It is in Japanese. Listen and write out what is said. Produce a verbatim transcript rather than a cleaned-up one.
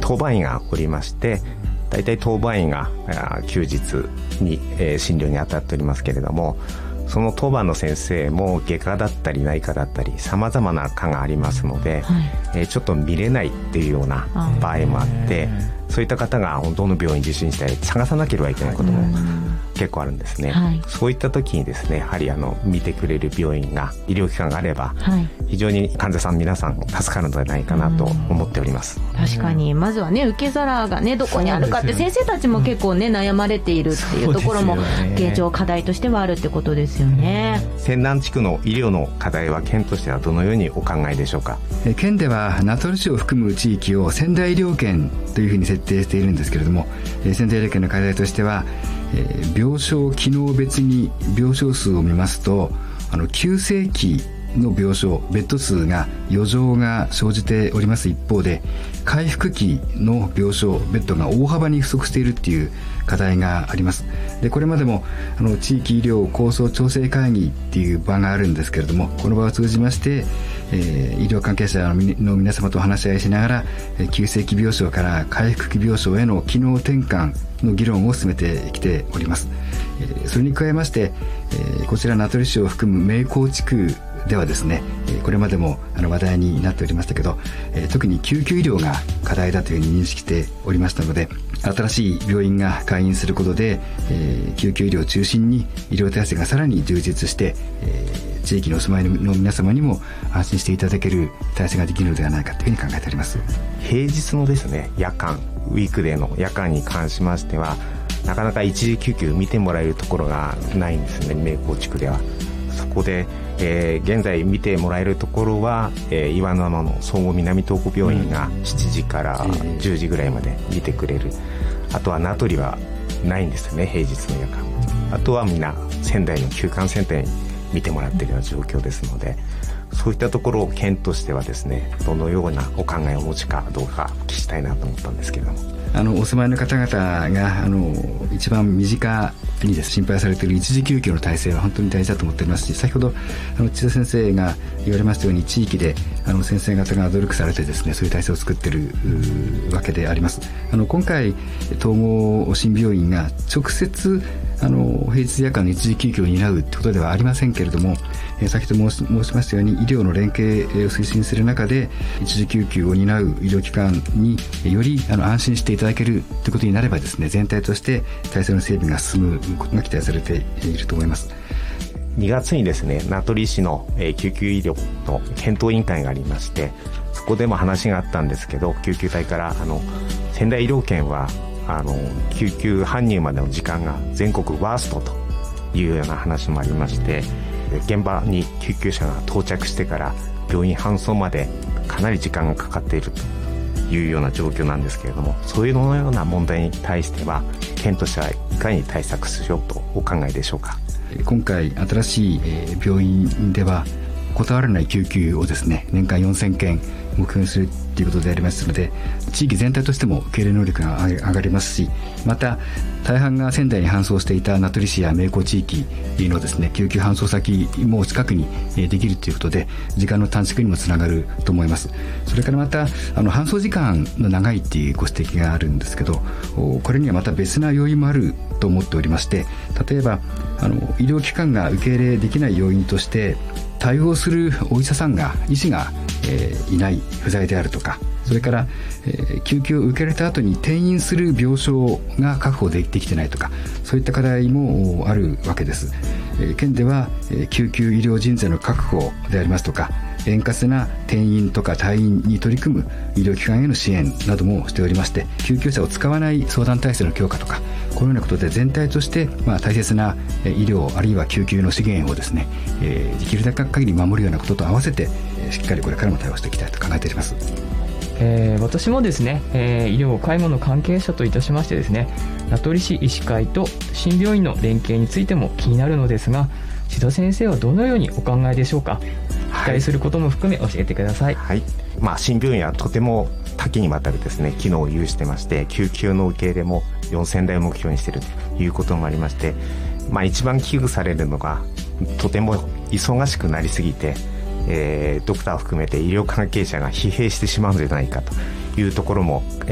当番医がおりまして、大体当番医が休日に、えー、診療に当たっておりますけれども、その当番の先生も外科だったり内科だったり様々な科がありますので、はい、えー、ちょっと見れないっていうような場合もあって、そういった方がどの病院受診したり探さなければいけないことも結構あるんですね、はい、そういった時にですね、やはりあの見てくれる病院が医療機関があれば、はい、非常に患者さん皆さん助かるのではないかなと思っております。 確かにまずはね、受け皿がねどこにあるかって先生たちも結構ね、うん、悩まれているっていうところも現状課題としてはあるってことですよね。 泉南地区の医療の課題は県としてはどのようにお考えでしょうか。 県では名取市を含む地域を仙台医療圏というふうに設定しているんですけれども、仙台医療圏の課題としては、病床機能別に病床数を見ますと、あの急性期の病床ベッド数が余剰が生じております一方で、回復期の病床ベッドが大幅に不足しているっていう課題があります。でこれまでもあの地域医療構想調整会議っていう場があるんですけれども、この場を通じまして、えー、医療関係者の皆様と話し合いしながら、えー、急性期病床から回復期病床への機能転換の議論を進めてきております。えー、それに加えまして、えー、こちら名取市を含む名工地区ではですね、これまでもあの話題になっておりましたけど、特に救急医療が課題だというふうに認識しておりましたので、新しい病院が開院することで、救急医療を中心に医療体制がさらに充実して、地域にお住まいの皆様にも安心していただける体制ができるのではないかというふうに考えております。 平日のですね、夜間ウィークデーの夜間に関しましては、なかなか一時救急見てもらえるところがないんですね、名工地区では。そこで、えー、現在見てもらえるところは、えー、岩沼の総合南東湖病院がしちじからじゅうじぐらいまで見てくれる。あとは名取はないんですよね、平日の夜間。あとはみんな仙台の急患センターに見てもらっているような状況ですので、そういったところを県としてはですね、どのようなお考えをお持ちかどうか聞きたいなと思ったんですけれども。 あのお住まいの方々があの一番身近にです心配されている一時救急の体制は本当に大事だと思っておりますし、先ほどあの千田先生が言われましたように、地域であの先生方が努力されてですね、そういう体制を作っているわけであります。あの今回統合新病院が直接あの平日夜間の一時救急を担うということではありませんけれども、えー、先ほど申し、申しましたように医療の連携を推進する中で、一時救急を担う医療機関によりあの安心していただけるということになればですね、全体として体制の整備が進むことが期待されていると思います。 にがつにですね、名取市の、えー、救急医療の検討委員会がありまして、そこでも話があったんですけど、救急隊からあの仙台医療圏はあの救急搬入までの時間が全国ワーストというような話もありまして、現場に救急車が到着してから病院搬送までかなり時間がかかっているというような状況なんですけれども、そういうのような問題に対しては県としてはいかに対策しようとお考えでしょうか。 今回新しい病院では断らない救急をですね、年間よんせんけん目標にするということでありますので、地域全体としても受け入れ能力が上がりますし、また大半が仙台に搬送していた名取市や名工地域のですね、救急搬送先も近くにできるということで、時間の短縮にもつながると思います。それからまたあの搬送時間の長いっていうご指摘があるんですけど、これにはまた別な要因もあると思っておりまして、例えばあの医療機関が受け入れできない要因として、対応するお医者さんが医師が、えー、いない、不在であるとか、それから、えー、救急を受け入れた後に転院する病床が確保できてきてないとか、そういった課題もあるわけです。えー、県では、えー、救急医療人材の確保でありますとか、円滑な転院とか退院に取り組む医療機関への支援などもしておりまして、救急車を使わない相談体制の強化とか、このようなことで全体として、まあ、大切な医療あるいは救急の資源をですね、えー、できるだけ限り守るようなことと合わせて、しっかりこれからも対応していきたいと考えております。 えー、私もですね、えー、医療介護の関係者といたしましてですね、名取市医師会と新病院の連携についても気になるのですが、千田先生はどのようにお考えでしょうか。期待することも含め教えてください。 はい、まあ、新病院はとても多岐にわたるですね機能を有してまして、救急の受け入れもよんせんだいを目標にしているということもありまして、まあ、一番危惧されるのがとても忙しくなりすぎて、えー、ドクターを含めて医療関係者が疲弊してしまうのではないかというところも